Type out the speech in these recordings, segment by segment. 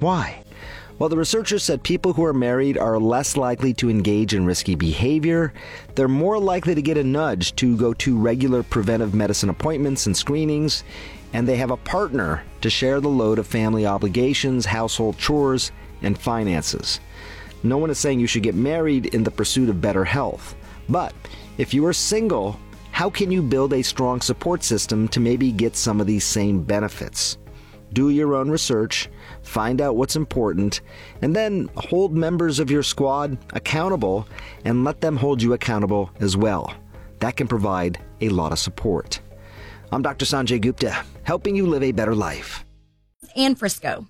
Why? Well, the researchers said people who are married are less likely to engage in risky behavior. They're more likely to get a nudge to go to regular preventive medicine appointments and screenings, and they have a partner to share the load of family obligations, household chores, and finances. No one is saying you should get married in the pursuit of better health. But if you are single, how can you build a strong support system to maybe get some of these same benefits? Do your own research, find out what's important, and then hold members of your squad accountable and let them hold you accountable as well. That can provide a lot of support. I'm Dr. Sanjay Gupta, helping you live a better life. And Frisco.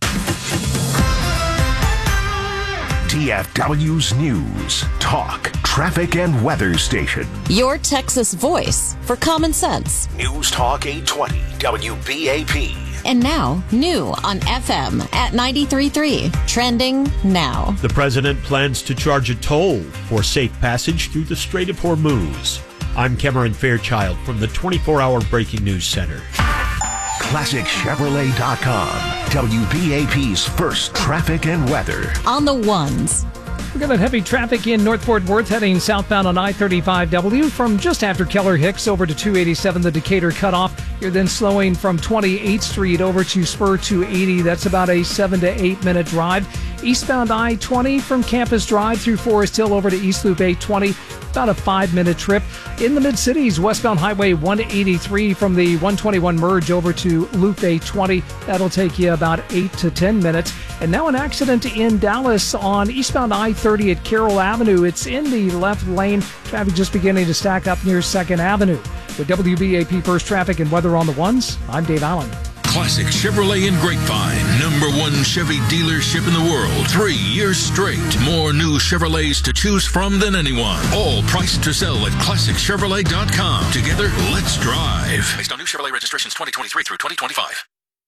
DFW's News, Talk, Traffic, and Weather Station. Your Texas voice for common sense. News Talk 820, WBAP. And now, new on FM at 93.3. Trending now. The president plans to charge a toll for safe passage through the Strait of Hormuz. I'm Cameron Fairchild from the 24-hour Breaking News Center. ClassicChevrolet.com, WBAP's first traffic and weather. On the ones. We've got heavy traffic in North Fort Worth heading southbound on I-35W from just after Keller Hicks over to 287, the Decatur cutoff. You're then slowing from 28th Street over to Spur 280. That's about a 7 to 8 minute drive. Eastbound I-20 from Campus Drive through Forest Hill over to East Loop 820. About a 5-minute trip. In the mid-cities, westbound Highway 183 from the 121 merge over to Loop 820. That'll take you about 8 to 10 minutes. And now an accident in Dallas on eastbound I-30 at Carroll Avenue. It's in the left lane. Traffic just beginning to stack up near 2nd Avenue. With WBAP First Traffic and Weather on the Ones, I'm Dave Allen. Classic Chevrolet in Grapevine, #1 Chevy dealership in the world, 3 years straight. More new Chevrolets to choose from than anyone. All priced to sell at ClassicChevrolet.com. Together, let's drive. Based on new Chevrolet registrations 2023 through 2025.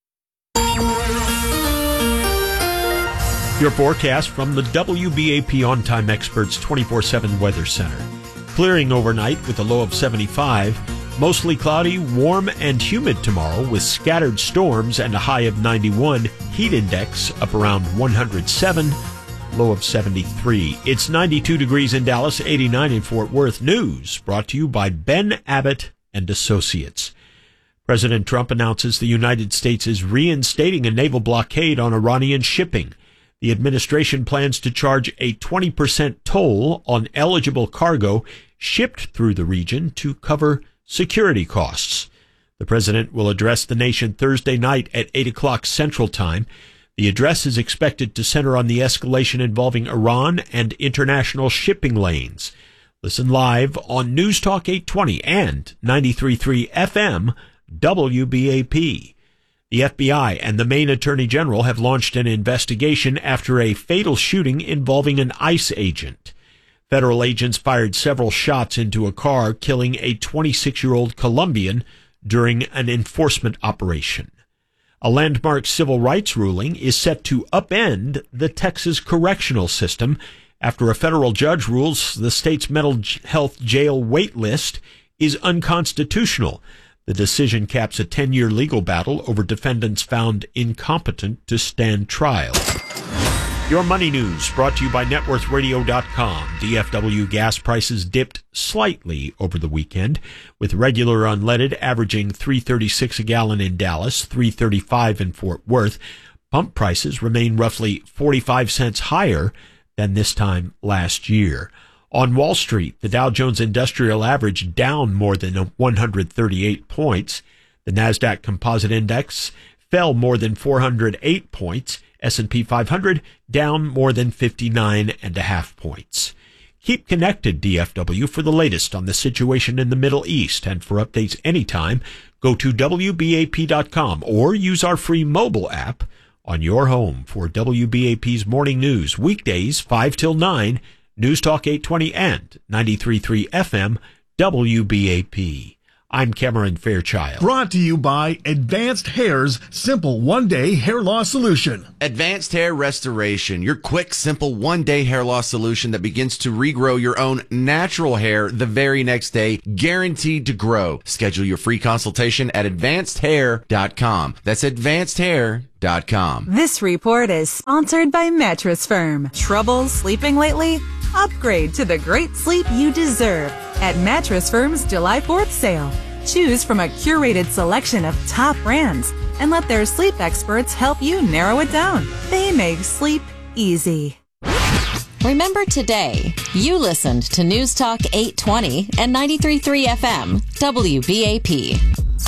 Your forecast from the WBAP On-Time Experts 24/7 Weather Center. Clearing overnight with a low of 75. Mostly cloudy, warm, and humid tomorrow with scattered storms and a high of 91. Heat index up around 107, low of 73. It's 92 degrees in Dallas, 89 in Fort Worth. News brought to you by Ben Abbott and Associates. President Trump announces the United States is reinstating a naval blockade on Iranian shipping. The administration plans to charge a 20% toll on eligible cargo shipped through the region to cover security costs. The president will address the nation Thursday night at 8 o'clock Central Time. The address is expected to center on the escalation involving Iran and international shipping lanes. Listen live on News Talk 820 and 93.3 FM WBAP. The FBI and the Maine Attorney General have launched an investigation after a fatal shooting involving an ICE agent. Federal agents fired several shots into a car, killing a 26-year-old Colombian during an enforcement operation. A landmark civil rights ruling is set to upend the Texas correctional system after a federal judge rules the state's mental health jail wait list is unconstitutional. The decision caps a 10-year legal battle over defendants found incompetent to stand trial. Your money news brought to you by NetworthRadio.com. DFW gas prices dipped slightly over the weekend, with regular unleaded averaging $3.36 a gallon in Dallas, $3.35 in Fort Worth. Pump prices remain roughly 45 cents higher than this time last year. On Wall Street, the Dow Jones Industrial Average down more than 138 points. The NASDAQ Composite Index fell more than 408 points. S&P 500 down more than 59.5 points. Keep connected, DFW, for the latest on the situation in the Middle East. And for updates anytime, go to WBAP.com or use our free mobile app on your home for WBAP's morning news. Weekdays, 5 till 9, News Talk 820 and 93.3 FM, WBAP. I'm Cameron Fairchild. Brought to you by Advanced Hair's simple one-day hair loss solution. Advanced Hair Restoration, your quick, simple one-day hair loss solution that begins to regrow your own natural hair the very next day, guaranteed to grow. Schedule your free consultation at advancedhair.com. That's advancedhair.com. This report is sponsored by Mattress Firm. Trouble sleeping lately? Upgrade to the great sleep you deserve at Mattress Firm's July 4th sale. Choose from a curated selection of top brands and let their sleep experts help you narrow it down. They make sleep easy. Remember today, you listened to News Talk 820 and 93.3 FM, WBAP.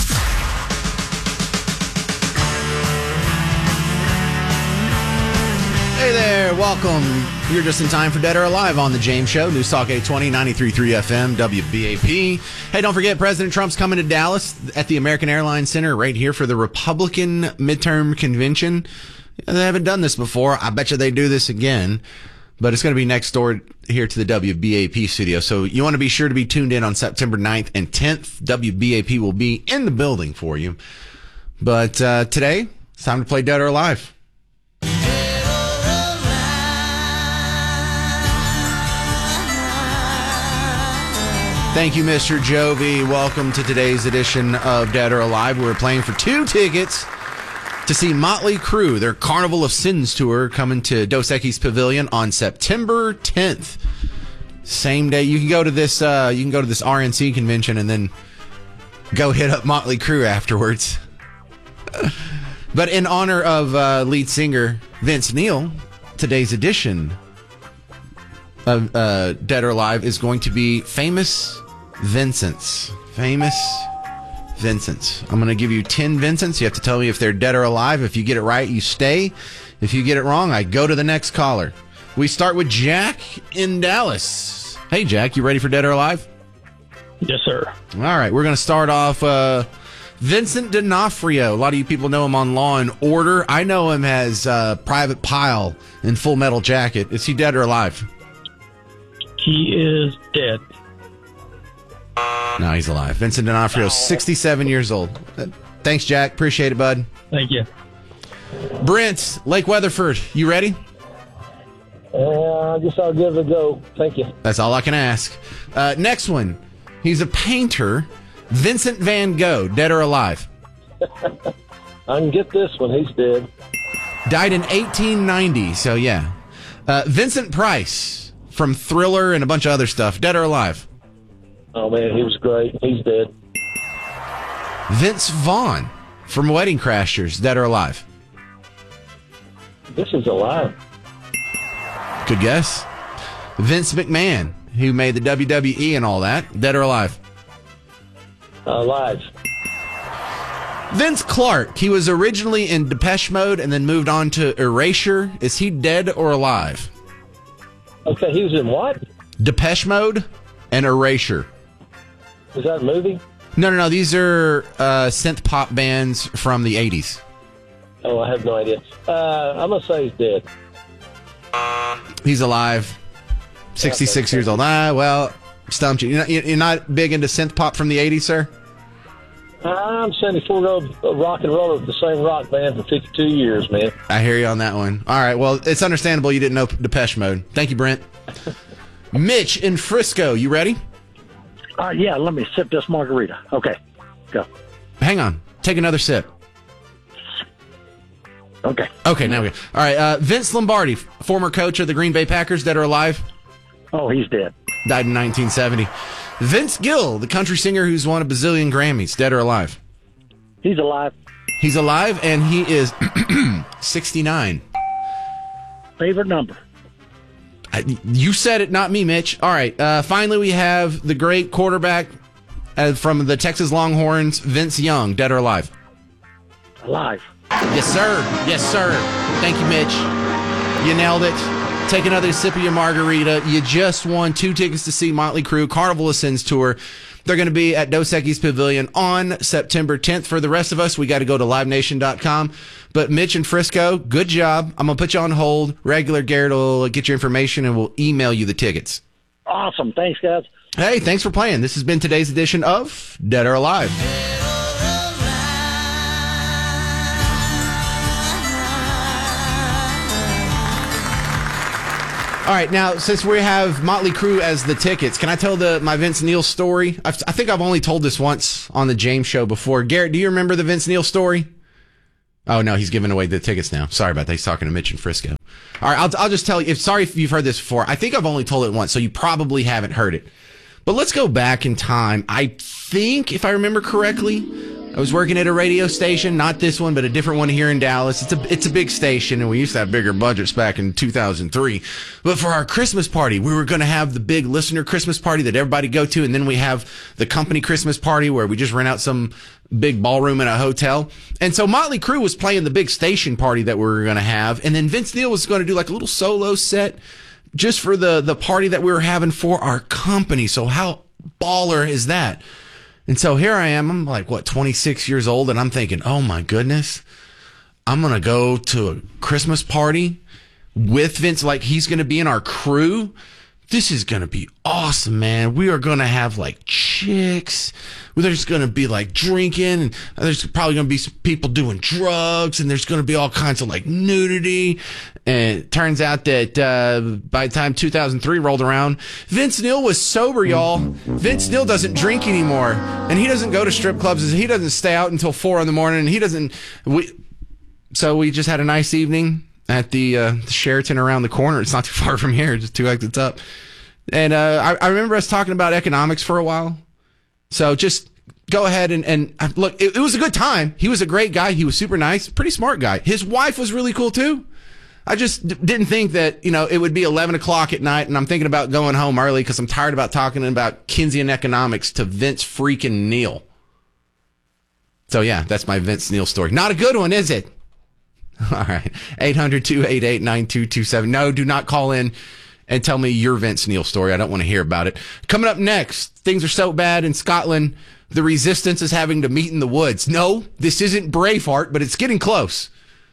Hey there, welcome. You're just in time for Dead or Alive on The James Show. News Talk 820, 93.3 FM, WBAP. Hey, don't forget, President Trump's coming to Dallas at the American Airlines Center right here for the Republican midterm convention. They haven't done this before. I bet you they do this again. But it's going to be next door here to the WBAP studio. So you want to be sure to be tuned in on September 9th and 10th. WBAP will be in the building for you. But today, it's time to play Dead or Alive. Thank you, Mr. Jovi. Welcome to today's edition of Dead or Alive. We're playing for 2 tickets to see Motley Crue, their Carnival of Sins tour, coming to Dos Equis Pavilion on September 10th. Same day. You can go to this RNC convention and then go hit up Motley Crue afterwards. But in honor of lead singer Vince Neil, today's edition of Dead or Alive is going to be Famous Vincents. Famous Vincents. I'm going to give you 10 Vincents. You have to tell me if they're dead or alive. If you get it right, you stay. If you get it wrong, I go to the next caller. We start with Jack in Dallas. Hey, Jack, you ready for Dead or Alive? Yes, sir. All right, we're going to start off Vincent D'Onofrio. A lot of you people know him on Law and Order. I know him as Private Pile in Full Metal Jacket. Is he dead or alive? He is dead. No, he's alive. Vincent D'Onofrio, 67 years old. Thanks, Jack. Appreciate it, bud. Thank you. Brent, Lake Weatherford, you ready? I guess I'll give it a go. Thank you. That's all I can ask. Next one. He's a painter. Vincent van Gogh, dead or alive? I can get this one. He's dead. Died in 1890, so yeah. Vincent Price from Thriller and a bunch of other stuff, dead or alive? Oh, man, he was great. He's dead. Vince Vaughn from Wedding Crashers, dead or alive? This is alive. Good guess. Vince McMahon, who made the WWE and all that, dead or alive? Alive. Vince Clarke, he was originally in Depeche Mode and then moved on to Erasure. Is he dead or alive? Okay, he was in what? Depeche Mode and Erasure. Is that a movie? No. These are synth pop bands from the 80s. Oh, I have no idea. I'm going to say he's dead. He's alive. 66 years old. Well, stumped you. You're not big into synth pop from the 80s, sir? I'm 74-year-old rock and roller with the same rock band for 52 years, man. I hear you on that one. All right, well, it's understandable you didn't know Depeche Mode. Thank you, Brent. Mitch in Frisco, you ready? Yeah, let me sip this margarita. Okay, go. Hang on. Take another sip. Okay. Okay, now we go. All right, Vince Lombardi, former coach of the Green Bay Packers, dead or alive? Oh, he's dead. Died in 1970. Vince Gill, the country singer who's won a bazillion Grammys, dead or alive? He's alive. He's alive, and he is 69. Favorite number? You said it, not me, Mitch. All right, finally we have the great quarterback from the Texas Longhorns, Vince Young, dead or alive? Alive. Yes, sir. Yes, sir. Thank you, Mitch. You nailed it. Take another sip of your margarita. You just won 2 tickets to see Motley Crue Carnival of Sins tour. They're going to be at Dos Equis Pavilion on September 10th. For the rest of us, we got to go to livenation.com. But Mitch and Frisco, good job. I'm going to put you on hold. Regular Garrett will get your information and we'll email you the tickets. Awesome. Thanks, guys. Hey, thanks for playing. This has been today's edition of Dead or Alive. All right, now, since we have Motley Crue as the tickets, can I tell my Vince Neil story? I think I've only told this once on the James Show before. Garrett, do you remember the Vince Neil story? Oh, no, he's giving away the tickets now. Sorry about that. He's talking to Mitch in Frisco. All right, I'll just tell you. Sorry if you've heard this before. I think I've only told it once, so you probably haven't heard it. But let's go back in time. I think, if I remember correctly, I was working at a radio station, not this one, but a different one here in Dallas. It's a big station, and we used to have bigger budgets back in 2003. But for our Christmas party, we were going to have the big listener Christmas party that everybody go to, and then we have the company Christmas party where we just rent out some big ballroom in a hotel. And so Motley Crue was playing the big station party that we were going to have, and then Vince Neil was going to do like a little solo set just for the party that we were having for our company. So how baller is that? And so here I am, I'm like, 26 years old, and I'm thinking, oh my goodness, I'm going to go to a Christmas party with Vince, like he's going to be in our crew. This is going to be awesome, man. We are going to have like chicks. There's going to be like drinking, and there's probably going to be some people doing drugs, and there's going to be all kinds of like nudity. And it turns out that by the time 2003 rolled around, Vince Neil was sober, y'all. Vince Neil doesn't drink anymore, and he doesn't go to strip clubs. He doesn't stay out until 4 a.m, and he doesn't. So we just had a nice evening at the Sheraton around the corner. It's not too far from here, just 2 exits up. And I remember us talking about economics for a while. So just go ahead and look, it was a good time. He was a great guy. He was super nice, pretty smart guy. His wife was really cool too. I just didn't think that, it would be 11 o'clock at night, and I'm thinking about going home early because I'm tired about talking about Keynesian economics to Vince freaking Neil. So yeah, that's my Vince Neil story. Not a good one, is it? All right. 800-288-9227. No, do not call in and tell me your Vince Neil story. I don't want to hear about it. Coming up next, things are so bad in Scotland, the resistance is having to meet in the woods. No, this isn't Braveheart, but it's getting close.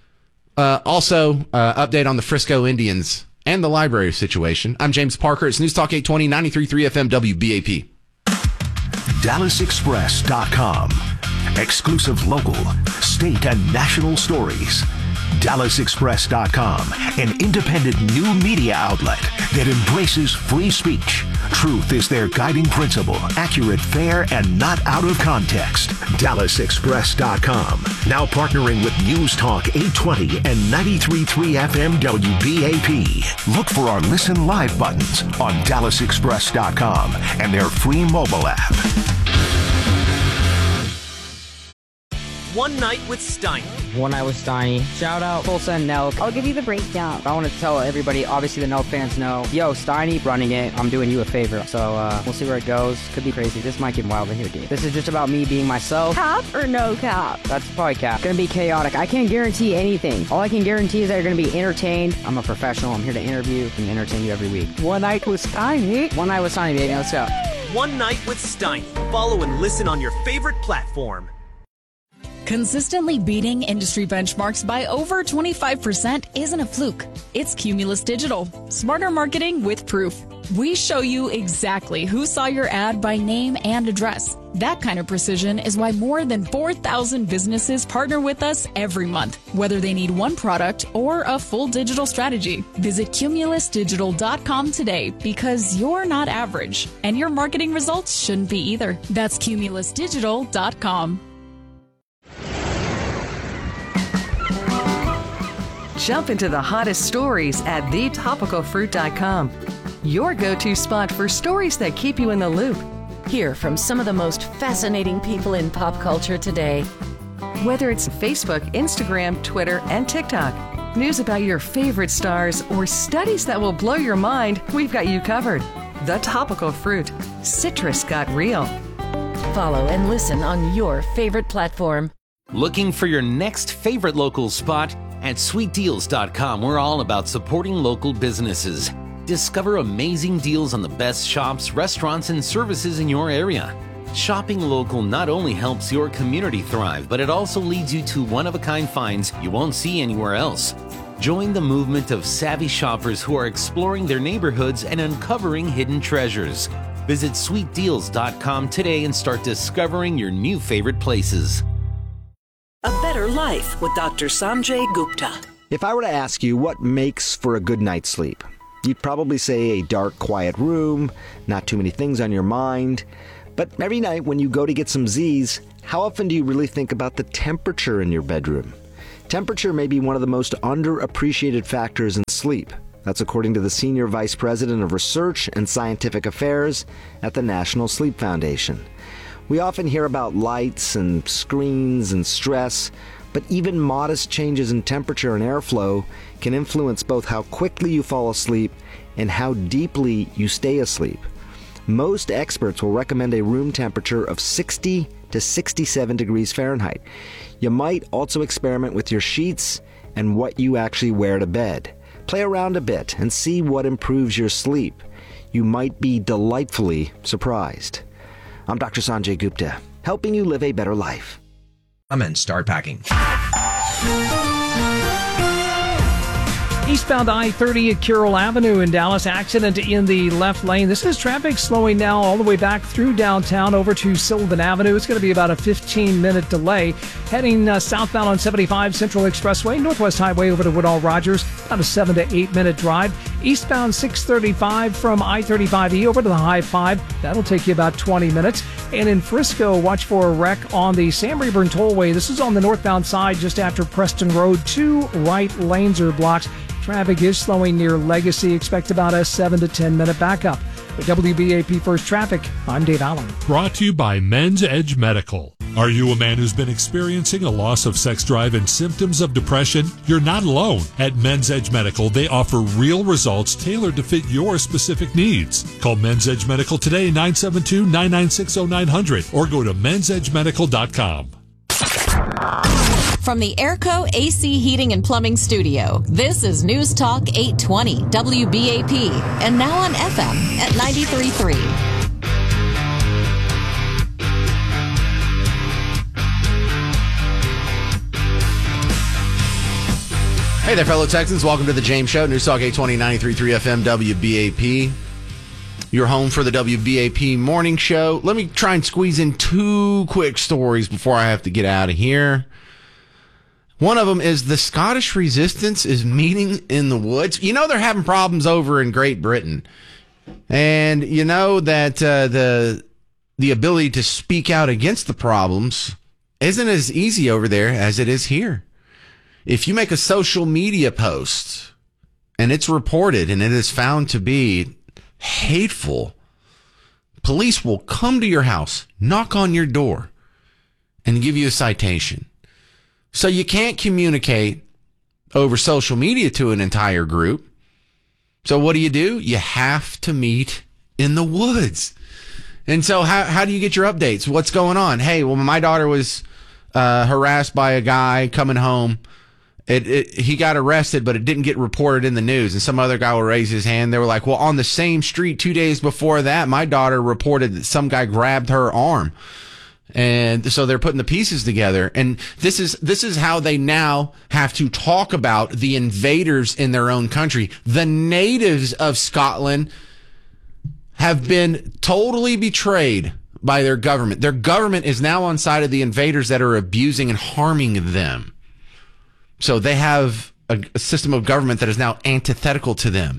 Also, update on the Frisco Indians and the library situation. I'm James Parker. It's News Talk 820, 93.3 FM WBAP. DallasExpress.com. Exclusive local, state, and national stories. DallasExpress.com, an independent new media outlet that embraces free speech. Truth is their guiding principle, accurate, fair, and not out of context. DallasExpress.com, now partnering with News Talk 820 and 93.3 FM WBAP. Look for our Listen Live buttons on DallasExpress.com and their free mobile app. One Night with Steiny. One Night with Steiny. Shout out Tulsa and Nelk. I'll give you the breakdown. I want to tell everybody, obviously the Nelk fans know, yo, Steiny running it. I'm doing you a favor. So we'll see where it goes. Could be crazy. This might get wild in here, dude. This is just about me being myself. Cap or no cap? That's probably cap. Gonna be chaotic. I can't guarantee anything. All I can guarantee is that you're gonna be entertained. I'm a professional. I'm here to interview and entertain you every week. One Night with Steiny. One Night with Steiny, baby. Let's go. One Night with Steiny. Follow and listen on your favorite platform. Consistently beating industry benchmarks by over 25% isn't a fluke. It's Cumulus Digital. Smarter marketing with proof. We show you exactly who saw your ad by name and address. That kind of precision is why more than 4,000 businesses partner with us every month, whether they need one product or a full digital strategy. Visit cumulusdigital.com today because you're not average, and your marketing results shouldn't be either. That's cumulusdigital.com. Jump into the hottest stories at thetopicalfruit.com. Your go-to spot for stories that keep you in the loop. Hear from some of the most fascinating people in pop culture today. Whether it's Facebook, Instagram, Twitter, and TikTok, news about your favorite stars, or studies that will blow your mind, we've got you covered. The Topical Fruit. Citrus got real. Follow and listen on your favorite platform. Looking for your next favorite local spot? At sweetdeals.com, we're all about supporting local businesses. Discover amazing deals on the best shops, restaurants, and services in your area. Shopping local not only helps your community thrive, but it also leads you to one-of-a-kind finds you won't see anywhere else. Join the movement of savvy shoppers who are exploring their neighborhoods and uncovering hidden treasures. Visit sweetdeals.com today and start discovering your new favorite places. A Better Life with Dr. Sanjay Gupta. If I were to ask you what makes for a good night's sleep, you'd probably say a dark, quiet room, not too many things on your mind. But every night when you go to get some Z's, how often do you really think about the temperature in your bedroom? Temperature may be one of the most underappreciated factors in sleep. That's according to the Senior Vice President of Research and Scientific Affairs at the National Sleep Foundation. We often hear about lights and screens and stress, but even modest changes in temperature and airflow can influence both how quickly you fall asleep and how deeply you stay asleep. Most experts will recommend a room temperature of 60 to 67 degrees Fahrenheit. You might also experiment with your sheets and what you actually wear to bed. Play around a bit and see what improves your sleep. You might be delightfully surprised. I'm Dr. Sanjay Gupta, helping you live a better life. And start packing. Eastbound I-30 at Carroll Avenue in Dallas. Accident in the left lane. This is traffic slowing now all the way back through downtown over to Sylvan Avenue. It's going to be about a 15-minute delay. Heading southbound on 75 Central Expressway, Northwest Highway over to Woodall Rogers. About a 7 to 8 minute drive. Eastbound 635 from I-35E over to the High-5. That'll take you about 20 minutes. And in Frisco, watch for a wreck on the Sam Rayburn Tollway. This is on the northbound side just after Preston Road. 2 right lanes are blocked. Traffic is slowing near Legacy. Expect about a 7 to 10 minute backup. With WBAP First Traffic, I'm Dave Allen. Brought to you by Men's Edge Medical. Are you a man who's been experiencing a loss of sex drive and symptoms of depression? You're not alone. At Men's Edge Medical, they offer real results tailored to fit your specific needs. Call Men's Edge Medical today, 972-996-0900, or go to mensedgemedical.com. From the Airco AC Heating and Plumbing Studio, this is News Talk 820 WBAP, and now on FM at 93.3. Hey there, fellow Texans. Welcome to the James Show. News Talk 820, 93.3 FM, WBAP. Your home for the WBAP morning show. Let me try and squeeze in 2 quick stories before I have to get out of here. One of them is the Scottish Resistance is meeting in the woods. You know they're having problems over in Great Britain. And you know that the ability to speak out against the problems isn't as easy over there as it is here. If you make a social media post and it's reported and it is found to be hateful, police will come to your house, knock on your door, and give you a citation. So you can't communicate over social media to an entire group. So what do? You have to meet in the woods. And so how do you get your updates? What's going on? Hey, well, my daughter was harassed by a guy coming home. He got arrested, but it didn't get reported in the news. And some other guy will raise his hand. They were like, well, on the same street 2 days before that, my daughter reported that some guy grabbed her arm. And so they're putting the pieces together. And this is how they now have to talk about the invaders in their own country. The natives of Scotland have been totally betrayed by their government. Their government is now on side of the invaders that are abusing and harming them. So they have a system of government that is now antithetical to them.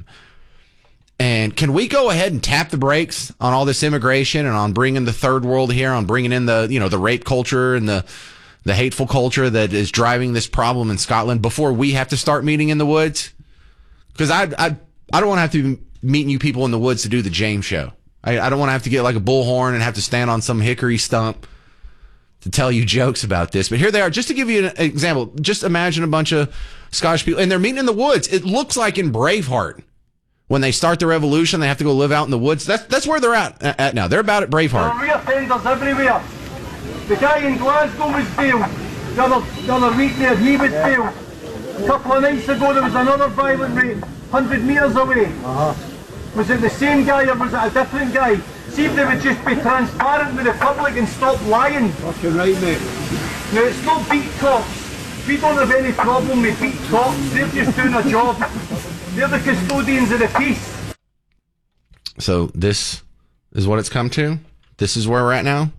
And can we go ahead and tap the brakes on all this immigration and on bringing the third world here, on bringing in the rape culture and the hateful culture that is driving this problem in Scotland before we have to start meeting in the woods? Because I don't want to have to be meeting you people in the woods to do the James Show. I don't want to have to get like a bullhorn and have to stand on some hickory stump to tell you jokes about this. But here they are. Just to give you an example, just imagine a bunch of Scottish people, and they're meeting in the woods. It looks like in Braveheart. When they start the revolution, they have to go live out in the woods. That's where they're at now. They're about at Braveheart. There are reoffenders everywhere. The guy in Glasgow was bailed. The other week there, he was bailed. A couple of nights ago, there was another violent rape, 100 metres away. Was it the same guy or was it a different guy? See if they would just be transparent with the public and stop lying. Fucking right, mate. Now, it's not beat cops. We don't have any problem with beat cops. They're just doing a job. They're the custodians of the peace. So this is what it's come to. This is where we're at now.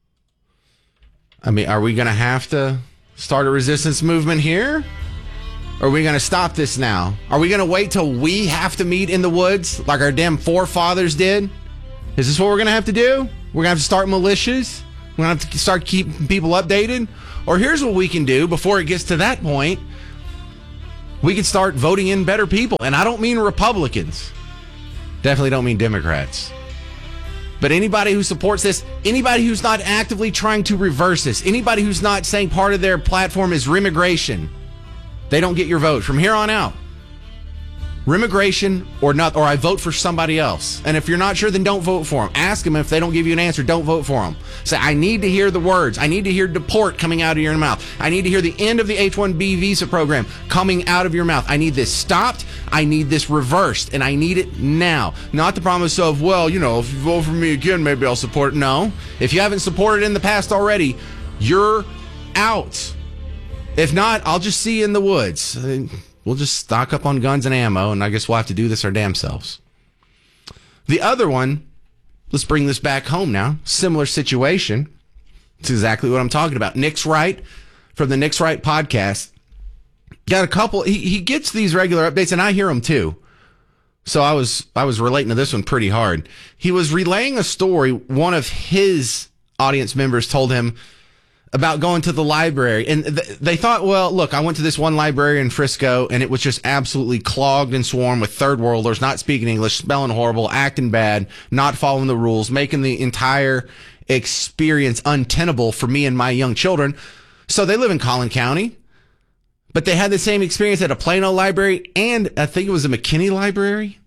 I mean, are we going to have to start a resistance movement here? Or are we going to stop this now? Are we going to wait till we have to meet in the woods like our damn forefathers did? Is this what we're going to have to do? We're going to have to start militias? We're going to have to start keeping people updated? Or here's what we can do before it gets to that point. We can start voting in better people. And I don't mean Republicans. Definitely don't mean Democrats. But anybody who supports this, anybody who's not actively trying to reverse this, anybody who's not saying part of their platform is remigration, they don't get your vote from here on out. Remigration or not, or I vote for somebody else. And if you're not sure, then don't vote for them. Ask them. If they don't give you an answer, don't vote for them. Say, I need to hear the words. I need to hear deport coming out of your mouth. I need to hear the end of the H-1B visa program coming out of your mouth. I need this stopped. I need this reversed. And I need it now. Not the promise of, well, you know, if you vote for me again, maybe I'll support it. No. If you haven't supported in the past already, you're out. If not, I'll just see you in the woods. We'll just stock up on guns and ammo, and I guess we'll have to do this our damn selves. The other one, let's bring this back home now. Similar situation. It's exactly what I'm talking about. Nick's Right from the Nick's Right podcast. Got a couple. He gets these regular updates, and I hear them too. So I was relating to this one pretty hard. He was relaying a story one of his audience members told him about going to the library. And they thought, well, look, I went to this one library in Frisco, and it was just absolutely clogged and swarmed with third worlders, not speaking English, spelling horrible, acting bad, not following the rules, making the entire experience untenable for me and my young children. So they live in Collin County, but they had the same experience at a Plano library, and I think it was a McKinney library.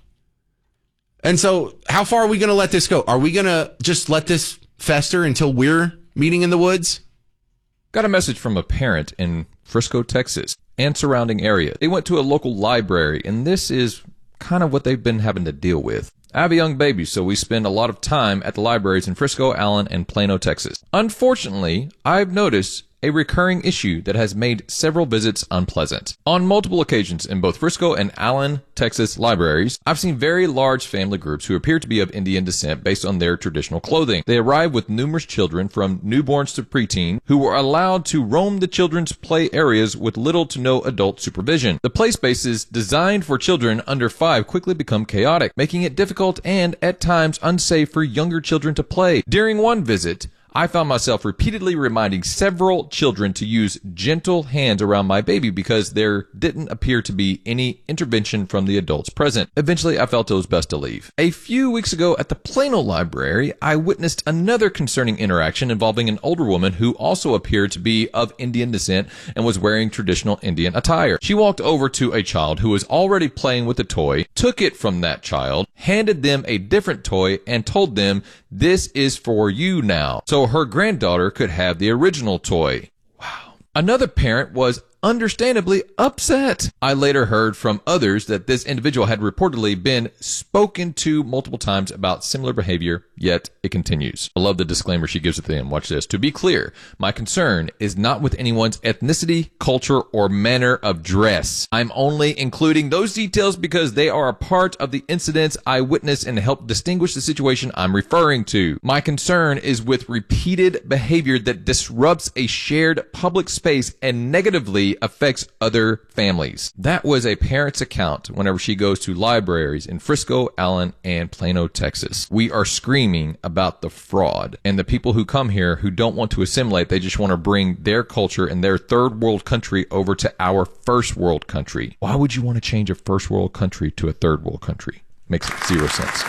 And so how far are we going to let this go? Are we going to just let this fester until we're meeting in the woods? Got a message from a parent in Frisco, Texas, and surrounding area. They went to a local library, and this is kind of what they've been having to deal with. I have a young baby, so we spend a lot of time at the libraries in Frisco, Allen, and Plano, Texas. Unfortunately, I've noticed a recurring issue that has made several visits unpleasant. On multiple occasions in both Frisco and Allen, Texas libraries, I've seen very large family groups who appear to be of Indian descent based on their traditional clothing. They arrive with numerous children from newborns to preteen who were allowed to roam the children's play areas with little to no adult supervision. The play spaces designed for children under 5 quickly become chaotic, making it difficult and, at times, unsafe for younger children to play. During one visit, I found myself repeatedly reminding several children to use gentle hands around my baby because there didn't appear to be any intervention from the adults present. Eventually, I felt it was best to leave. A few weeks ago at the Plano Library, I witnessed another concerning interaction involving an older woman who also appeared to be of Indian descent and was wearing traditional Indian attire. She walked over to a child who was already playing with a toy, took it from that child, handed them a different toy, and told them, "This is for you now," so her granddaughter could have the original toy. Wow. Another parent was understandably upset. I later heard from others that this individual had reportedly been spoken to multiple times about similar behavior, yet it continues. I love the disclaimer she gives at the end. Watch this. To be clear, my concern is not with anyone's ethnicity, culture, or manner of dress. I'm only including those details because they are a part of the incidents I witnessed and help distinguish the situation I'm referring to. My concern is with repeated behavior that disrupts a shared public space and negatively affects other families. That was a parent's account whenever she goes to libraries in Frisco, Allen, and Plano, Texas. We are screaming about the fraud and the people who come here who don't want to assimilate. They just want to bring their culture and their third world country over to our first world country. Why would you want to change a first world country to a third world country? Makes zero sense.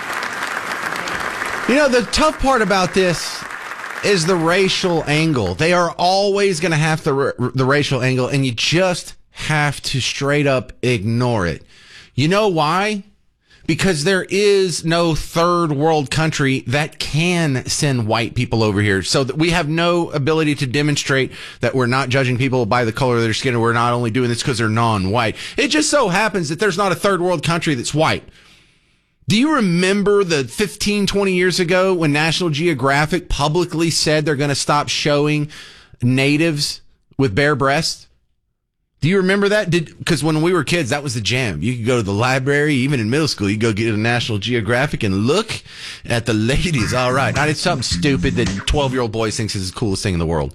You know, the tough part about this is the racial angle. They are always going to have the racial angle, and you just have to straight up ignore it. You know why? Because there is no third world country that can send white people over here. So that we have no ability to demonstrate that we're not judging people by the color of their skin, and we're not only doing this because they're non-white. It just so happens that there's not a third world country that's white. Do you remember the 15, 20 years ago when National Geographic publicly said they're going to stop showing natives with bare breasts? Do you remember that? Because when we were kids, that was the jam. You could go to the library, even in middle school, you go get a National Geographic and look at the ladies. All right. Now, it's something stupid that 12-year-old boys thinks is the coolest thing in the world.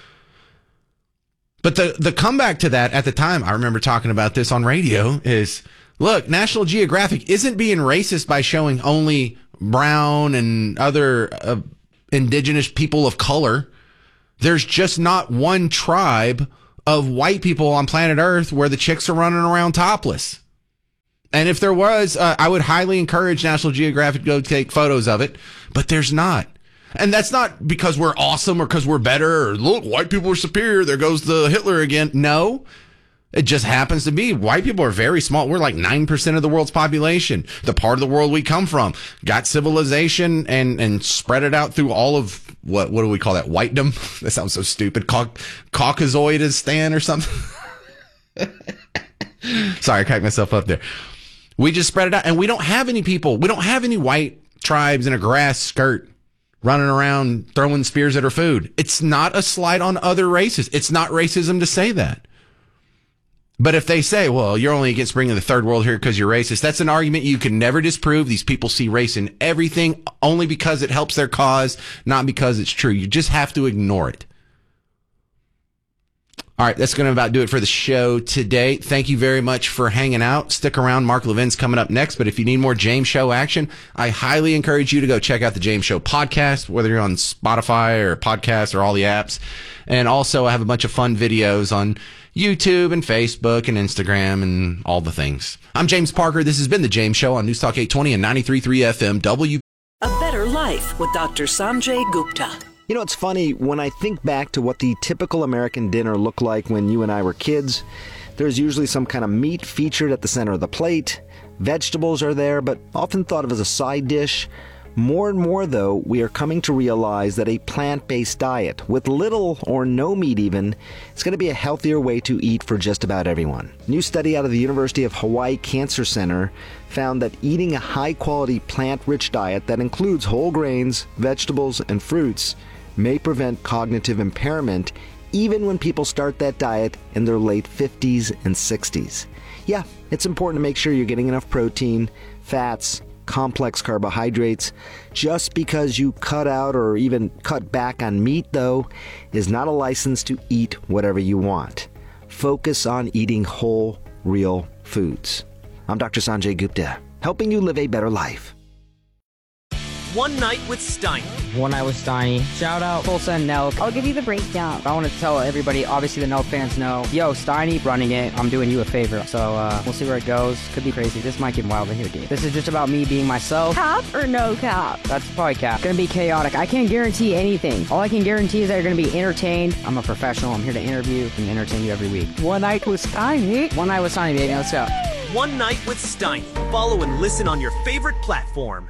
But the comeback to that at the time, I remember talking about this on radio, is, look, National Geographic isn't being racist by showing only brown and other indigenous people of color. There's just not one tribe of white people on planet Earth where the chicks are running around topless. And if there was, I would highly encourage National Geographic to go take photos of it, but there's not. And that's not because we're awesome or because we're better or look, white people are superior. There goes the Hitler again. No, it just happens to be white people are very small. We're like 9% of the world's population. The part of the world we come from got civilization and spread it out through all of what do we call that? Whitedom? That sounds so stupid. Caucasoidistan or something. Sorry, I cracked myself up there. We just spread it out and we don't have any people. We don't have any white tribes in a grass skirt running around throwing spears at our food. It's not a slight on other races. It's not racism to say that. But if they say, well, you're only against bringing the third world here because you're racist, that's an argument you can never disprove. These people see race in everything only because it helps their cause, not because it's true. You just have to ignore it. All right, that's going to about do it for the show today. Thank you very much for hanging out. Stick around. Mark Levin's coming up next. But if you need more James Show action, I highly encourage you to go check out the James Show podcast, whether you're on Spotify or podcast or all the apps. And also, I have a bunch of fun videos on YouTube and Facebook and Instagram and all the things. I'm James Parker. This has been The James Show on News Talk 820 and 93.3 FM A Better Life with Dr. Sanjay Gupta. You know, it's funny, when I think back to what the typical American dinner looked like when you and I were kids, there's usually some kind of meat featured at the center of the plate. Vegetables are there, but often thought of as a side dish. More and more, though, we are coming to realize that a plant-based diet, with little or no meat even, is going to be a healthier way to eat for just about everyone. A new study out of the University of Hawaii Cancer Center found that eating a high-quality plant-rich diet that includes whole grains, vegetables, and fruits may prevent cognitive impairment even when people start that diet in their late 50s and 60s. Yeah, it's important to make sure you're getting enough protein, fats, complex carbohydrates. Just because you cut out or even cut back on meat, though, is not a license to eat whatever you want. Focus on eating whole, real foods. I'm Dr. Sanjay Gupta, helping you live a better life. One Night with Steiny. One Night with Steiny. Shout out Tulsa and Nelk. I'll give you the breakdown. I want to tell everybody, obviously the Nelk fans know, yo, Steiny running it. I'm doing you a favor. So we'll see where it goes. Could be crazy. This might get wild in here, dude. This is just about me being myself. Cap or no cap? That's probably cap. Gonna be chaotic. I can't guarantee anything. All I can guarantee is that you're gonna be entertained. I'm a professional. I'm here to interview and entertain you every week. One Night with Steiny. One Night with Steiny, baby. Let's go. One Night with Steiny. Follow and listen on your favorite platform.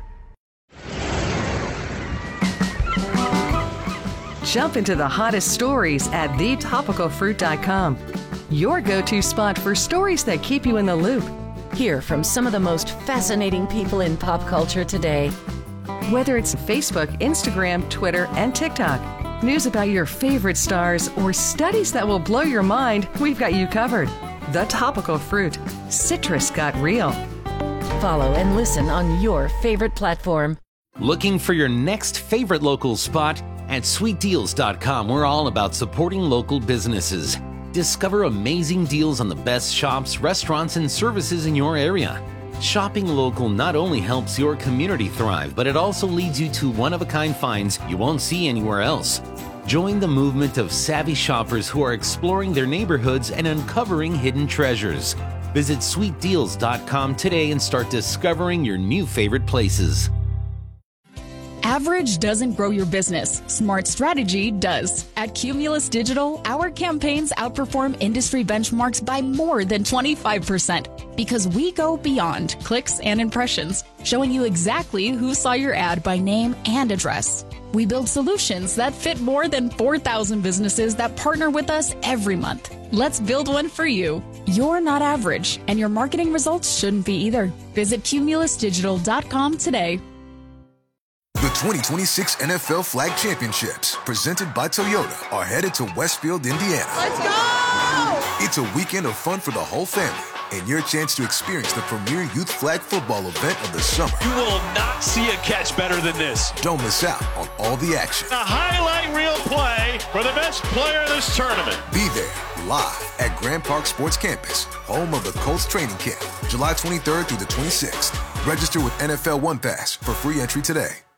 Jump into the hottest stories at thetopicalfruit.com. Your go-to spot for stories that keep you in the loop. Hear from some of the most fascinating people in pop culture today. Whether it's Facebook, Instagram, Twitter, and TikTok, news about your favorite stars, or studies that will blow your mind, we've got you covered. The Topical Fruit. Citrus got real. Follow and listen on your favorite platform. Looking for your next favorite local spot? At sweetdeals.com, we're all about supporting local businesses. Discover amazing deals on the best shops, restaurants, and services in your area. Shopping local not only helps your community thrive, but it also leads you to one-of-a-kind finds you won't see anywhere else. Join the movement of savvy shoppers who are exploring their neighborhoods and uncovering hidden treasures. Visit sweetdeals.com today and start discovering your new favorite places. Average doesn't grow your business. Smart strategy does. At Cumulus Digital, our campaigns outperform industry benchmarks by more than 25% because we go beyond clicks and impressions, showing you exactly who saw your ad by name and address. We build solutions that fit more than 4,000 businesses that partner with us every month. Let's build one for you. You're not average, and your marketing results shouldn't be either. Visit cumulusdigital.com today. The The 2026 NFL Flag Championships, presented by Toyota, are headed to Westfield, Indiana. Let's go! It's a weekend of fun for the whole family and your chance to experience the premier youth flag football event of the summer. You will not see a catch better than this. Don't miss out on all the action. A highlight reel play for the best player in this tournament. Be there live at Grand Park Sports Campus, home of the Colts training camp, July 23rd through the 26th. Register with NFL One Pass for free entry today.